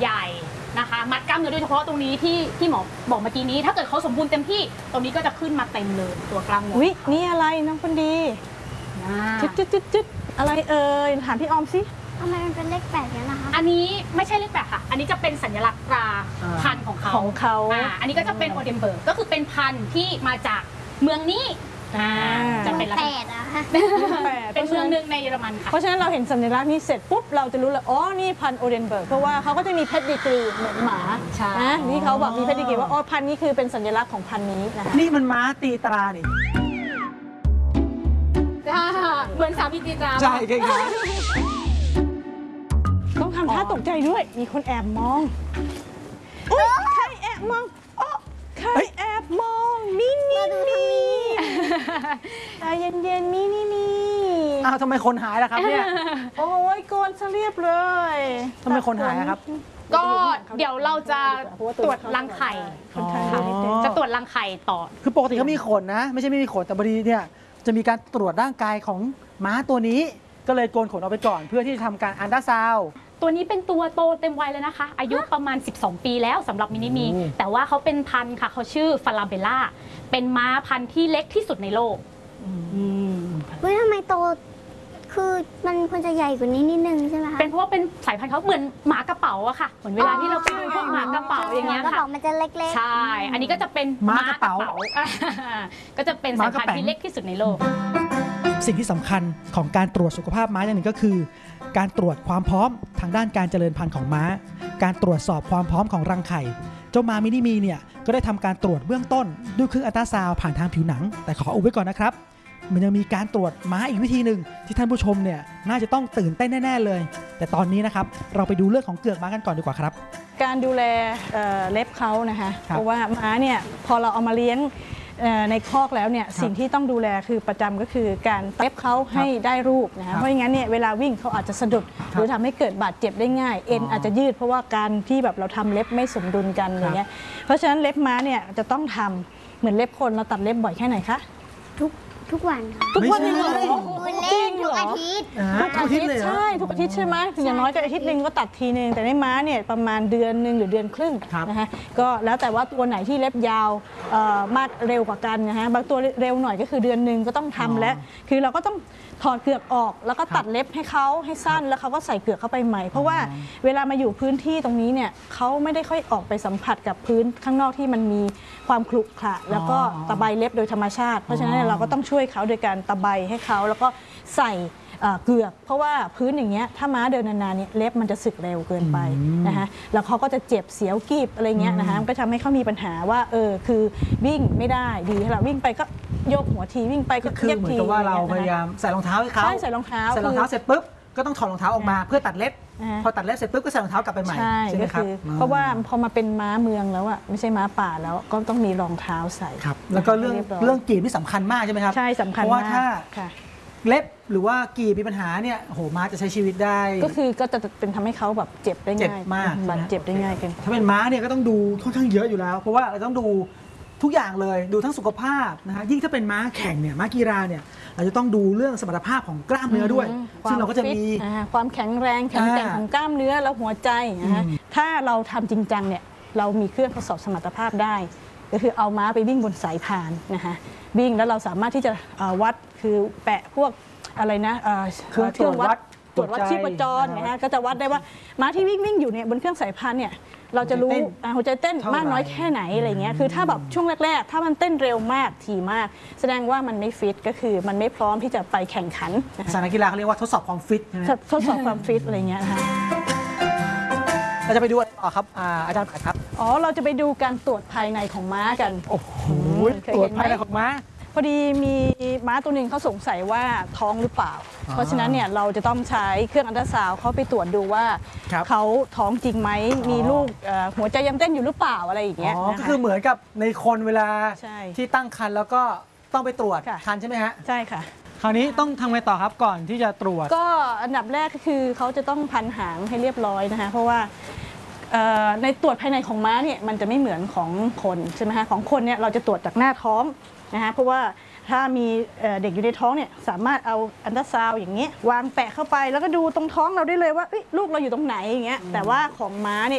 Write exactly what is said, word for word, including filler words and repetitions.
ใหญ่นะคะมัดกล้ามเนื้อโดยเฉพาะตรงนี้ที่ที่หมอบอกเมื่อกี้นี้ถ้าเกิดเขาสมบูรณ์เต็มที่ตรงนี้ก็จะขึ้นมาเต็มเลยตัวกล้ามเนื้ออุ๊ยนี่อะไรน้องคนดีจุดจุดจุดจุดอะไรเอ่ยถามพี่ออมสิทำไมมันเป็นเลขแปดเนี่ยนะคะอันนี้ไม่ใช่เลขแปดค่ะอันนี้จะเป็นสัญลักษณ์ตราพันธุ์ของเขาของเขาอันนี้ก็จะเป็นโอเดนเบิร์กก็คือเป็นพันธุ์ที่มาจากเมืองนี้จะเป็นแปดอะค่ะเป็นเมืองหนึ่งในเยอรมันค่ะเพราะฉะนั้นเราเห็นสัญลักษณ์นี้เสร็จปุ๊บเราจะรู้เลยอ๋อนี่พันธุ์โอเดนเบิร์กเพราะว่าเขาก็จะมีเพดดิกรีเหมือนหมานะนี่เขาบอกมีเพดดิกรีว่าอ๋อพันธุ์นี้คือเป็นสัญลักษณ์ของพันธุ์นี้นะคะนี่มันม้าตีตรานี่เหมือนสามีตีตราใช่ครับต้องทำท่าตกใจด้วยมีคนแอบมองอุ๊ยใครแอบมองอ๋อใครแอบมองมินิมีใจเย็นๆมินิมีอ้าวทำไมคนหายล่ะครับเนี่ยโอ้ยโกนซะเรียบเลยทำไมคนหายครับก็เดี๋ยวเราจะตรวจรังไข่จะตรวจรังไข่ต่อคือปกติเขามีขนนะไม่ใช่ไม่มีขนแต่พอดีเนี่ยจะมีการตรวจร่างกายของม้าตัวนี้ก็เลยโกนขนออกไปก่อนเพื่อที่จะทำการอัลตราซาวด์ตัวนี้เป็นตัวโตเต็มวัยแล้วนะคะอายุประมาณสิบสองปีแล้วสำหรับมินิมีแต่ว่าเขาเป็นพันธุ์ค่ะเขาชื่อฟาราเบลล่าเป็นม้าพันธุ์ที่เล็กที่สุดในโลกเฮ้ยทำไมโตคือมันควรจะใหญ่กว่านี้นิดนึงใช่ไหมคะเป็นเพราะว่าเป็นสายพันธุ์เขาเหมือนหมากระเป๋าอะค่ะเหมือนเวลาที่เราไปดูพวกหมากระเป๋าอย่างเงี้ยค่ะกระเป๋ามันจะเล็กๆใช่อันนี้ก็จะเป็นม้ากระเป๋าก็จะเป็นสายพันธุ์ที่เล็กที่สุดในโลกสิ่งที่สำคัญของการตรวจสุขภาพม้าอย่างหนึ่งก็คือการตรวจความพร้อมทางด้านการเจริญพันธุ์ของม้าการตรวจสอบความพร้อมของรังไข่เจ้าม้ามินิมีเนี่ยก็ได้ทำการตรวจเบื้องต้นด้วยเครื่องอัลตราซาวด์ผ่านทางผิวหนังแต่ขออุบไว้ก่อนนะครับมันยังมีการตรวจม้าอีกวิธีหนึ่งที่ท่านผู้ชมเนี่ยน่าจะต้องตื่นเต้นแน่ๆเลยแต่ตอนนี้นะครับเราไปดูเรื่องของเกือกม้ากันก่อนดีกว่าครับการดูแลเล็บเขานะคะเพราะว่าม้าเนี่ยพอเราเอามาเลี้ยงในคอกแล้วเนี่ยสิ่งที่ต้องดูแลคือประจำก็คือการเล็บเขาให้ได้รูปนะคะเพราะงั้นเนี่ยเวลาวิ่งเขาอาจจะสะดุดหรือทำให้เกิดบาดเจ็บได้ง่ายเอ็นอาจจะยืดเพราะว่าการที่แบบเราทำเล็บไม่สมดุลกันอย่างเงี้ยเพราะฉะนั้นเล็บม้าเนี่ยจะต้องทำเหมือนเล็บคนเราตัดเล็บบ่อยแค่ไหนคะทุกทุกวันทุกวันเลยเหรอจริงทุกอาทิตย์ทุกอาทิตย์ใช่ทุกอาทิตย์ใช่ไหมอย่างน้อยก็อาทิตย์หนึ่งก็ตัดทีนึงแต่ในม้าเนี่ยประมาณเดือนหนึ่งหรือเดือนครึ่งนะคะก็แล้วแต่ว่าตัวไหนที่เล็บยาวมากเร็วกว่ากันนะฮะบางตัวเร็วหน่อยก็คือเดือนหนึ่งก็ต้องทำแล้วคือเราก็ต้องถอดเกือกออกแล้วก็ตัดเล็บให้เขาให้สั้นแล้วเขาก็ใส่เกือกเข้าไปใหม่เพราะว่าเวลามาอยู่พื้นที่ตรงนี้เนี่ยเขาไม่ได้ค่อยออกไปสัมผัสกับพื้นข้างนอกที่มันมีความขรุขระแล้วก็ตะไบเล็บโดยธรรมชาติเพราะฉะนั้นเราก็ต้องช่วยเขาโดยการตะไบให้เขาแล้วก็ใส่เกือกเพราะว่าพื้นอย่างเงี้ยถ้าม้าเดินนานๆเนี่ยเล็บมันจะสึกเร็วเกินไปนะคะแล้วเขาก็จะเจ็บเสียวกีบอะไรเงี้ยนะคะก็ทำให้เขามีปัญหาว่าเออคือวิ่งไม่ได้ดีค่ะวิ่งไปก็โยกหัวทีวิ่งไปก็คือเหมือนกับว่าเราพยายามใส่รองเท้าให้เขาใช่ใส่รองเท้าใส่รองเท้าเสร็จปุ๊บก็ต้องถอดรองเท้าออกมาเพื่อตัดเล็บพอตัดเล็บเสร็จปุ๊บก็ใส่รองเท้ากลับไปใหม่ใช่ไหมครับเพราะว่าพอมาเป็นม้าเมืองแล้วอ่ะไม่ใช่ม้าป่าแล้วก็ต้องมีรองเท้าใส่ครับแล้วก็เรื่องเรื่องกีบที่สำคัญมากใช่ไหมครับใช่สำคัญเพราะว่าถ้าค่ะเล็บหรือว่ากีบมีปัญหาเนี่ยโหม้าจะใช้ชีวิตได้ก็คือก็จะเป็นทำให้เขาแบบเจ็บได้ง่ายเจ็บมากบาดเจ็บได้ง่ายกันถ้าเป็นม้าเนี่ยก็ต้องดูค่อนข้างเยอะอยู่แล้วเพราะว่าเราต้องดูทุกอย่างเลยดูทั้งสุขภาพนะฮะยิ่งถ้าเป็นม้าแข่งเนี่ยม้ากีฬาเนี่ยเราจะต้องดูเรื่องสมรรถภาพของกล้ามเนื้อด้วยซึ่งเราก็จะมีความแข็งแรงแข็งแกร่งของกล้ามเนื้อแล้วหัวใจนะฮะถ้าเราทำจริงจังเนี่ยเรามีเครื่องทดสอบสมรรถภาพได้ก็คือเอาม้าไปวิ่งบนสายพานนะคะวิ่งแล้วเราสามารถที่จะวัดคือแปะพวกอะไรนะเครื่องวัดตรวจวัดชีพจรนะฮะก็จะวัดได้ว่าม้าที่วิ่งวิ่งอยู่เนี่ยบนเครื่องสายพานเนี่ยเราจะรู้หัวใจเต้นมากน้อยแค่ไหนอะไรเงี้ยคือถ้าแบบช่วงแรกๆถ้ามันเต้นเร็วมากถี่มากแสดงว่ามันไม่ฟิตก็คือมันไม่พร้อมที่จะไปแข่งขันภาษานักกีฬาเขาเรียกว่าทดสอบความฟิตทดสอบความฟิตอะไรเงี้ยนะคะเราจะไปดูอะไรต่อครับอาจารย์ครับอ๋อเราจะไปดูการตรวจภายในของม้ากันโอ้โหตรวจภายในของม้าพอดีมีม้าตัวหนึ่งเขาสงสัยว่าท้องหรือเปล่าเพราะฉะนั้นเนี่ยเราจะต้องใช้เครื่องอัลตราซาวด์เขาไปตรวจดูว่าเขาท้องจริงไหมมีลูกหัวใจยังเต้นอยู่หรือเปล่าอะไรอย่างเงี้ยก็คือเหมือนกับในคนเวลาที่ตั้งครรภ์แล้วก็ต้องไปตรวจทันใช่ไหมฮะใช่ค่ะคราวนี้ต้องทำไงต่อครับก่อนที่จะตรวจก็อันดับแรกก็คือเขาจะต้องพันหางให้เรียบร้อยนะคะเพราะว่าในตรวจภายในของม้าเนี่ยมันจะไม่เหมือนของคนใช่ไหมคะของคนเนี่ยเราจะตรวจจากหน้าท้องนะคะเพราะว่าถ้ามีเด็กอยู่ในท้องเนี่ยสามารถเอาอัลตราซาวด์อย่างเงี้ยวางแปะเข้าไปแล้วก็ดูตรงท้องเราได้เลยว่าลูกเราอยู่ตรงไหนอย่างเงี้ยแต่ว่าของม้าเนี่ย